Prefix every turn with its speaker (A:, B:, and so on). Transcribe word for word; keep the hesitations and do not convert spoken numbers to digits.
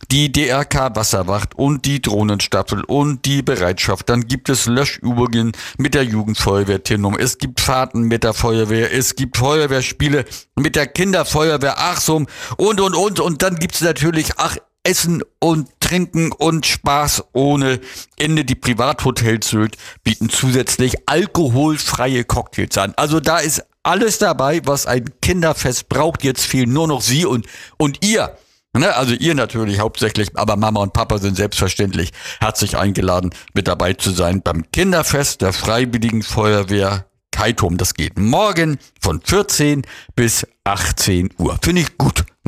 A: die D R K Wasserwacht und die Drohnenstaffel und die Bereitschaft. Dann gibt es Löschübungen mit der Jugendfeuerwehr Tinnum. Es gibt Fahrten mit der Feuerwehr. Es gibt Feuerwehrspiele mit der Kinderfeuerwehr Achsum und, und, und. Und dann gibt's natürlich, ach, Essen und Trinken und Spaß ohne Ende. Die Privathotels Sylt bieten zusätzlich alkoholfreie Cocktails an. Also da ist alles dabei, was ein Kinderfest braucht. Jetzt fehlen nur noch Sie und, und ihr. Ne, also ihr natürlich hauptsächlich, aber Mama und Papa sind selbstverständlich herzlich eingeladen, mit dabei zu sein beim Kinderfest der Freiwilligen Feuerwehr Keitum. Das geht morgen von vierzehn bis achtzehn Uhr. Finde ich gut.